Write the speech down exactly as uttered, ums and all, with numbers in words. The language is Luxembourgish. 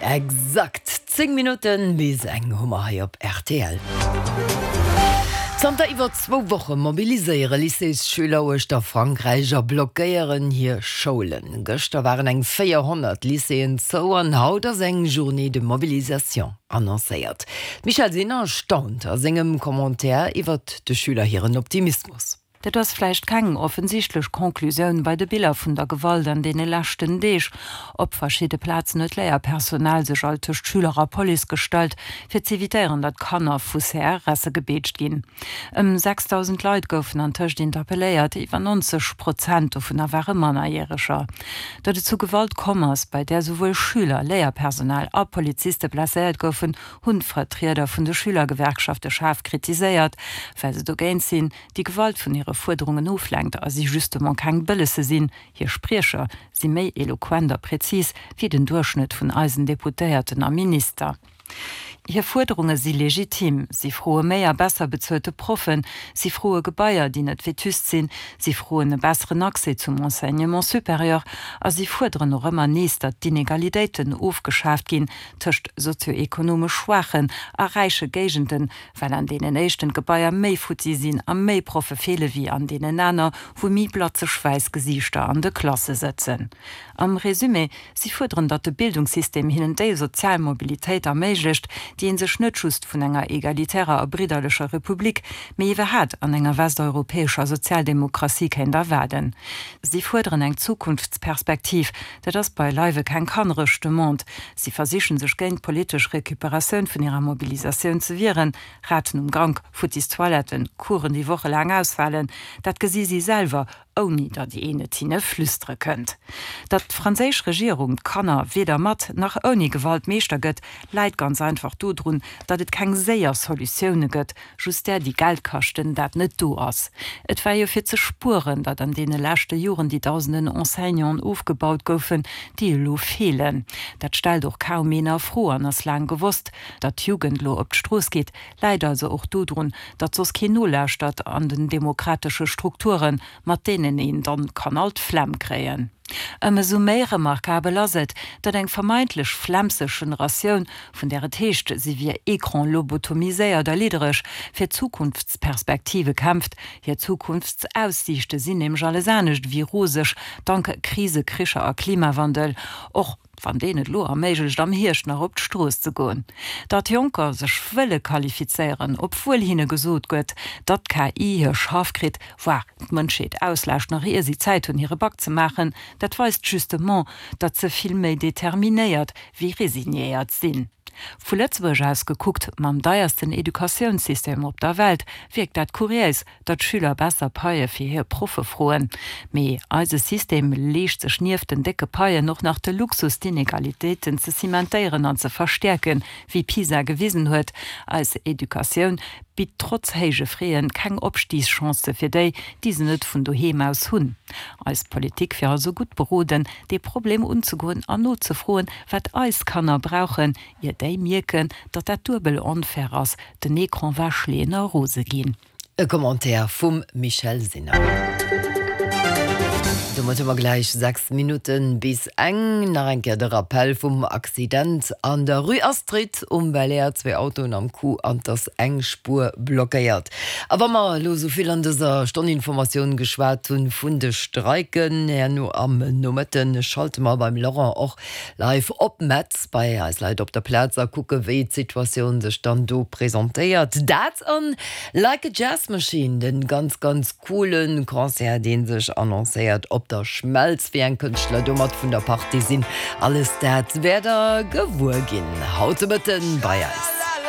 Exakt zehn Minuten bis eng Hummer hier op R T L. Zter iwwer zwo Wochen mobiliseiere Lycéesschüler der Frankreicher blockéieren hier Scholen. Göster waren eng vierhundert Lycéen zo an haut as eng Journée de Mobilisation annoncéiert. Michael Sinner staunt as engem Kommentar iwwer de Schüler hireieren Optimismus. Dat das fleicht keng offensichtlich Konklusioun bei de Bilder vun der Gewalt an dee lachten Deeg, op verschiedene Plazen net Lehrpersonal sech alte Schülerer Poli stalt, fir zivitéieren dat Kanner Fusser Rasse gebeetcht gin. Em sechstausend Leiit goufen an Tëcht interpelléiert, iwwer neunzig Prozent vun der ware Mannerjähriger. Dat zu Gewalt kommers, bei der sowohl Schüler, Lehrpersonal a Poliziste plaéiert goufen, hun Vertreter vun de Schülergewerkschafte scharf kritiséiert, weil se do géint sinn, die Gewalt vun ihre Forderungen auflenkt, als sie justement kein Bëllese sinn, hier Sprecher, sie méi eloquenter präzis wie den Durchschnitt vun Eisendeputéierten am Minister. Hier Forderungen sie legitim, sie frohe méier besser bezölte Profen, sie frohe Gebäier, die net vetust sinn, sie frohen e besseren Accès zum Enseignement supérieur, as sie forderen noch immer nees, dat d'Inegalitéiten aufgeschafft gin, töcht sozioökonomisch Schwachen, a reiche Gegenden, weil an denen echten Gebäier méi futi sinn, am méi Profe fehle wie an denen Nanner, wo mi blatze Schweißgesichter an de Klasse setzen. Am Resümé, sie fordern, dat de Bildungssystem hinnen déi Sozialmobilitéit erméiglecht, die en sech net just vun enger egalitärer a briderlecher Republik méi iwwer hat an enger westeuropäescher Sozialdemokratie kennender werden. Sie fordern eng Zukunftsperspektiv, dat das bei Leiwe kein kanrechte Mond. Sie versichen sech géint politisch Rekuperationun vun ihrer Mobilisationun ze viren, raten um Gang, Futis Toiletten, Kuren die Woche lang ausfallen, dat gesi sie selber, oni dat die ene Tine flüstre könnt. Dat Franzéisch Regierung kannner weder mat nach oni Gewalt meester gëtt, leit ganz einfach dodrun, dat et keng séier Soluioune gëtt, just der die Geldkachten dat net do ass. Et war jo fir ze Spuren, dat an dee lächte Joren die tausenden Enseignants aufgebaut goufen, die lo fehlen. Dat stel doch kaum mener froh an ass lang gewusst, dat Jugendlo op d'Stroos geht, leider also auch dodrun, dat sos Kinolächt dat an den demokratische Strukturen, mat denen ihn dann kann alt Flemm kräen. Ëmme so méi remarkabel laset, dat eng vermeintlich flemseschen Raioun vun der Techt si wie Ekran lobotomiséier der liderech fir Zukunftsperspektive kämpft, hier Zukunftsaussichte sinn em jalesanicht wie rosech, dank Krise, Krischer a Klimawandel, och van dee et lo méigelcht am Hirsch nach op d'Stroos ze goen. Dat Junker sech wëlle qualifizeieren, obwohl hinne gesot gëtt, dat K I hier Schafkrit war d'Mënscheet auslächt nach ihr sie Zeit hun ihre Back ze machen, dat weist justement, dat ze viel méi determinéiert wie resignéiert sinn. Vu Letzburg aus geguckt, mam deiersten Edukationssystem op der Welt, wirkt dat kurios, dat Schüler besser Paie fir hier Profe froen. Mei eise System lecht ze schnierften decke Paie noch nach de Luxus d'Inegalitéiten ze zimentéieren an ze verstärken, wie Pisa gewiesen huet, als Edukationun bit trotz héige Freien keng Opstiechance fir déi, die se net vun doheem aus hunn. Als Politik fir so gut beroden, de Problem unzugoen an not ze froen, wat Eiskanner brauchen, ihr déi mirken, dat dat Dubel onfair ass, den Ekran warschlener Rose gin. E Kommentar vum Michael Sinner. Du muss immer gleich sechs Minuten bis eng nach enke der Rappel vum Accident an der Rue Astrid um Bel zwei Autoen am Kuh an das Engspur blockiert. Aber ma lo soviel an dieser Stundinformation geschwert hun Funde streiken her nur am Nummerten schalte mal beim Laurent auch live op Metz bei als Leiit op der Plaza gucke wie Situation se stand do präsentiert. Dat an Like a Jazz Machine, den ganz ganz coolen Konzert, den sich annonciert op der Schmelz wie ein Künstler dummert vun der Party sinn. Alles dat wär der gewur gin. Haute bitten bei Eis.